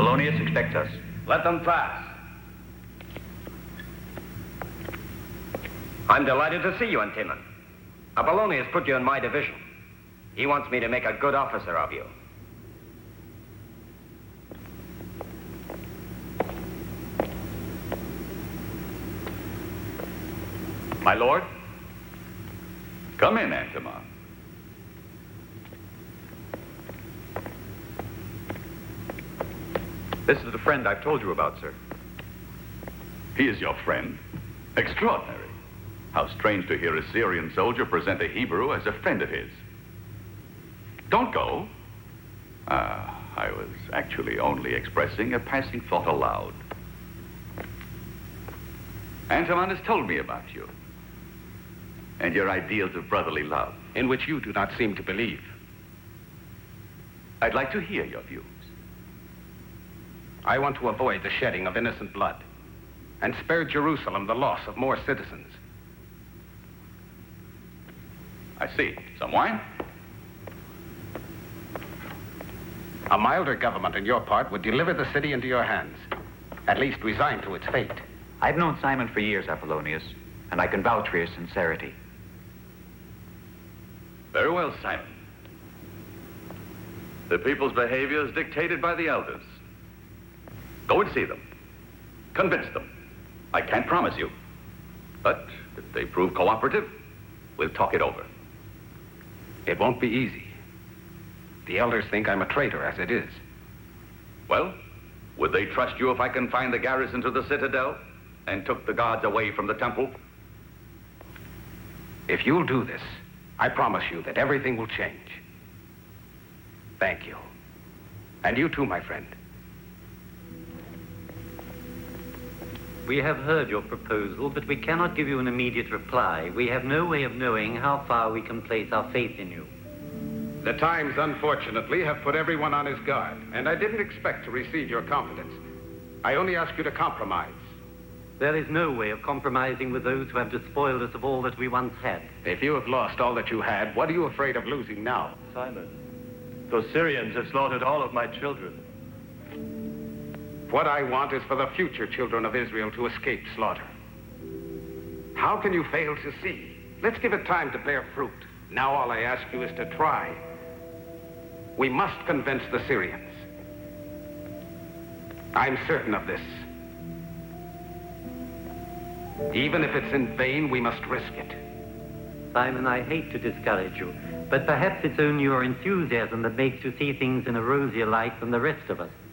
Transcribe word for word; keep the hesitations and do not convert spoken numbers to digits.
Apollonius expects us. Let them pass. I'm delighted to see you, Antimon. Apollonius put you in my division. He wants me to make a good officer of you. My lord? Come in, Antimon. This is the friend I've told you about, sir. He is your friend? Extraordinary. How strange to hear a Syrian soldier present a Hebrew as a friend of his. Don't go. Ah, I was actually only expressing a passing thought aloud. Antimon has told me about you and your ideals of brotherly love. In which you do not seem to believe. I'd like to hear your views. I want to avoid the shedding of innocent blood and spare Jerusalem the loss of more citizens. I see. Some wine? A milder government on your part would deliver the city into your hands, at least resign to its fate. I've known Simon for years, Apollonius, and I can vouch for his sincerity. Very well, Simon. The people's behavior is dictated by the elders. Go and see them. Convince them. I can't promise you. But if they prove cooperative, we'll talk it over. It won't be easy. The elders think I'm a traitor as it is. Well, would they trust you if I confined the garrison to the citadel and took the guards away from the temple? If you'll do this, I promise you that everything will change. Thank you. And you too, my friend. We have heard your proposal, but we cannot give you an immediate reply. We have no way of knowing how far we can place our faith in you. The times, unfortunately, have put everyone on his guard, and I didn't expect to receive your confidence. I only ask you to compromise. There is no way of compromising with those who have despoiled us of all that we once had. If you have lost all that you had, what are you afraid of losing now? Simon, those Syrians have slaughtered all of my children. What I want is for the future children of Israel to escape slaughter. How can you fail to see? Let's give it time to bear fruit. Now all I ask you is to try. We must convince the Syrians. I'm certain of this. Even if it's in vain, we must risk it. Simon, I hate to discourage you, but perhaps it's only your enthusiasm that makes you see things in a rosier light than the rest of us.